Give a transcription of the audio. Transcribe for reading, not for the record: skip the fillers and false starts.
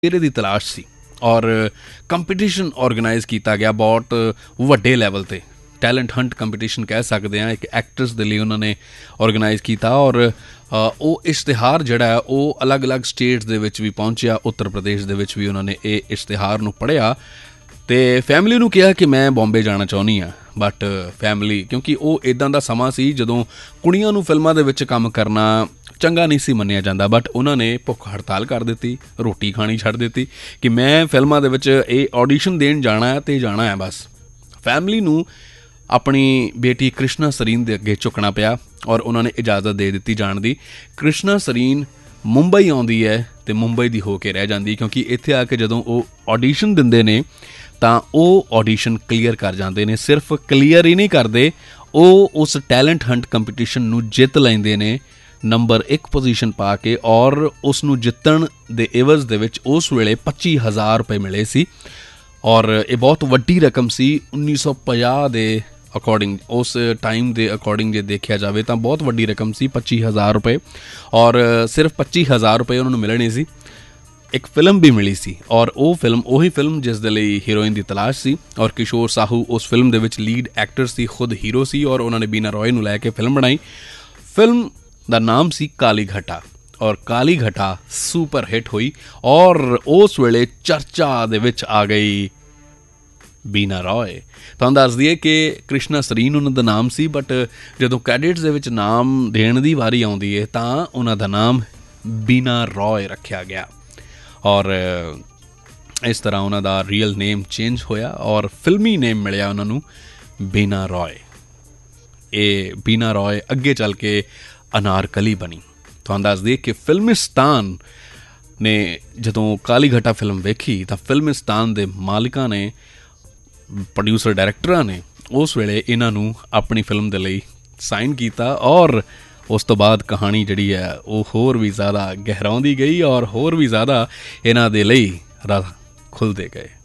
ਇਹਦੇ ਦੀ ਤਲਾਸ਼ ਸੀ ਔਰ ਕੰਪੀਟੀਸ਼ਨ ਆਰਗੇਨਾਈਜ਼ ਕੀਤਾ ਗਿਆ ਬਹੁਤ ਵੱਡੇ ਲੈਵਲ 'ਤੇ। ਟੈਲੈਂਟ ਹੰਟ ਕੰਪੀਟੀਸ਼ਨ ਕਹਿ ਸਕਦੇ ਹਾਂ, ਇੱਕ ਐਕਟਰਸ ਦੇ ਲਈ ਉਹਨਾਂ ਨੇ ਆਰਗੇਨਾਈਜ਼ ਕੀਤਾ ਔਰ ਉਹ ਇਸ਼ਤਿਹਾਰ ਜਿਹੜਾ ਹੈ ਉਹ ਅਲੱਗ-ਅਲੱਗ ਸਟੇਟਸ ਦੇ ਵਿੱਚ ਵੀ ਪਹੁੰਚਿਆ। ਉੱਤਰ ਪ੍ਰਦੇਸ਼ ਦੇ ਵਿੱਚ ਵੀ ਉਹਨਾਂ ਨੇ ਇਹ ਇਸ਼ਤਿਹਾਰ ਨੂੰ ਪੜ੍ਹਿਆ ਅਤੇ ਫੈਮਿਲੀ ਨੂੰ ਕਿਹਾ ਕਿ ਮੈਂ ਬੰਬੇ ਜਾਣਾ ਚਾਹੁੰਦੀ ਹਾਂ, ਬਟ ਫੈਮਿਲੀ ਕਿਉਂਕਿ ਉਹ ਇੱਦਾਂ ਦਾ ਸਮਾਂ ਸੀ ਜਦੋਂ ਕੁੜੀਆਂ ਨੂੰ ਫਿਲਮਾਂ ਦੇ ਵਿੱਚ ਕੰਮ ਕਰਨਾ ਚੰਗਾ ਨਹੀਂ ਸੀ ਮੰਨਿਆ ਜਾਂਦਾ, ਬਟ ਉਹਨਾਂ ਨੇ ਭੁੱਖ ਹੜਤਾਲ ਕਰ ਦਿੱਤੀ, ਰੋਟੀ ਖਾਣੀ ਛੱਡ ਦਿੱਤੀ ਕਿ ਮੈਂ ਫਿਲਮਾਂ ਦੇ ਵਿੱਚ ਇਹ ਆਡੀਸ਼ਨ ਦੇਣ ਜਾਣਾ ਹੈ ਅਤੇ ਜਾਣਾ ਹੈ ਬਸ। ਫੈਮਿਲੀ ਨੂੰ ਆਪਣੀ ਬੇਟੀ ਕ੍ਰਿਸ਼ਨਾ ਸਰੀਨ ਦੇ ਅੱਗੇ ਝੁਕਣਾ ਪਿਆ ਔਰ ਉਹਨਾਂ ਨੇ ਇਜਾਜ਼ਤ ਦੇ ਦਿੱਤੀ ਜਾਣ ਦੀ। ਕ੍ਰਿਸ਼ਨਾ ਸਰੀਨ ਮੁੰਬਈ ਆਉਂਦੀ ਹੈ ਅਤੇ ਮੁੰਬਈ ਦੀ ਹੋ ਕੇ ਰਹਿ ਜਾਂਦੀ, ਕਿਉਂਕਿ ਇੱਥੇ ਆ ਕੇ ਜਦੋਂ ਉਹ ਆਡੀਸ਼ਨ ਦਿੰਦੇ ਨੇ ਤਾਂ ਉਹ ਆਡੀਸ਼ਨ ਕਲੀਅਰ ਕਰ ਜਾਂਦੇ ਨੇ। ਸਿਰਫ ਕਲੀਅਰ ਹੀ ਨਹੀਂ ਕਰਦੇ, ਉਹ ਉਸ ਟੈਲੈਂਟ ਹੰਟ ਕੰਪੀਟੀਸ਼ਨ ਨੂੰ ਜਿੱਤ ਲੈਂਦੇ ਨੇ ਨੰਬਰ 1 ਪੋਜੀਸ਼ਨ ਪਾ ਕੇ, ਔਰ ਉਸ ਨੂੰ ਜਿੱਤਣ ਦੇ ਇਵਜ਼ ਦੇ ਵਿੱਚ ਉਸ ਵੇਲੇ 25,000 ਰੁਪਏ ਮਿਲੇ ਸੀ ਔਰ ਇਹ ਬਹੁਤ ਵੱਡੀ ਰਕਮ ਸੀ 1950 ਦੇ ਅਕੋਰਡਿੰਗ। ਉਸ ਟਾਈਮ ਦੇ ਅਕੋਰਡਿੰਗ ਜੇ ਦੇਖਿਆ ਜਾਵੇ ਤਾਂ ਬਹੁਤ ਵੱਡੀ ਰਕਮ ਸੀ 25,000 ਰੁਪਏ, ਔਰ ਸਿਰਫ 25,000 ਰੁਪਏ ਉਹਨਾਂ ਨੂੰ ਮਿਲਣੇ ਸੀ। ਇੱਕ ਫਿਲਮ ਵੀ ਮਿਲੀ ਸੀ ਔਰ ਉਹ ਫਿਲਮ ਉਹੀ ਫਿਲਮ ਜਿਸ ਦੇ ਲਈ ਹੀਰੋਇਨ ਦੀ ਤਲਾਸ਼ ਸੀ ਔਰ ਕਿਸ਼ੋਰ ਸਾਹੂ ਉਸ ਫਿਲਮ ਦੇ ਵਿੱਚ ਲੀਡ ਐਕਟਰ ਸੀ, ਖੁਦ ਹੀਰੋ ਸੀ ਔਰ ਉਹਨਾਂ ਨੇ ਬੀਨਾ ਰॉय ਨੂੰ ਲੈ ਕੇ ਫਿਲਮ ਬਣਾਈ। ਫਿਲਮ ਦਾ ਨਾਮ ਸੀ ਕਾਲੀ ਘਟਾ ਔਰ ਕਾਲੀ ਘਟਾ ਸੁਪਰ ਹਿੱਟ ਹੋਈ ਔਰ ਉਸ ਵੇਲੇ ਚਰਚਾ ਦੇ ਵਿੱਚ ਆ ਗਈ ਬੀਨਾ ਰॉय। ਤੁਹਾਨੂੰ ਦੱਸ ਦਈਏ ਕਿ ਕ੍ਰਿਸ਼ਨਾ ਸਰੀਨ ਉਹਨਾਂ ਦਾ ਨਾਮ ਸੀ, ਬਟ ਜਦੋਂ ਕੈਡਿਟਸ ਦੇ ਵਿੱਚ ਨਾਮ ਦੇਣ ਦੀ ਵਾਰੀ ਆਉਂਦੀ ਹੈ ਤਾਂ ਉਹਨਾਂ ਦਾ ਨਾਮ ਬੀਨਾ ਰॉय ਰੱਖਿਆ ਗਿਆ ਔਰ ਇਸ ਤਰ੍ਹਾਂ ਉਹਨਾਂ ਦਾ ਰੀਅਲ ਨੇਮ ਚੇਂਜ ਹੋਇਆ ਔਰ ਫਿਲਮੀ ਨੇਮ ਮਿਲਿਆ ਉਹਨਾਂ ਨੂੰ ਬੀਨਾ ਰॉय। ਇਹ ਬੀਨਾ ਰॉय ਅੱਗੇ ਚੱਲ ਕੇ ਅਨਾਰਕਲੀ ਬਣੀ। ਤੁਹਾਨੂੰ ਦੱਸ ਦਈਏ ਕਿ ਫਿਲਮਿਸਤਾਨ ਨੇ ਜਦੋਂ ਕਾਲੀ ਘਟਾ ਫਿਲਮ ਵੇਖੀ ਤਾਂ ਫਿਲਮਿਸਤਾਨ ਦੇ ਮਾਲਿਕਾਂ ਨੇ, ਪ੍ਰੋਡਿਊਸਰ ਡਾਇਰੈਕਟਰਾਂ ਨੇ ਉਸ ਵੇਲੇ ਇਹਨਾਂ ਨੂੰ ਆਪਣੀ ਫਿਲਮ ਦੇ ਲਈ ਸਾਈਨ ਕੀਤਾ ਔਰ ਉਸ ਤੋਂ ਬਾਅਦ ਕਹਾਣੀ ਜਿਹੜੀ ਹੈ ਉਹ ਹੋਰ ਵੀ ਜ਼ਿਆਦਾ ਗਹਿਰਾਉਂਦੀ ਗਈ ਔਰ ਹੋਰ ਵੀ ਜ਼ਿਆਦਾ ਇਹਨਾਂ ਦੇ ਲਈ ਰਾਹ ਖੁੱਲ੍ਹਦੇ ਗਏ।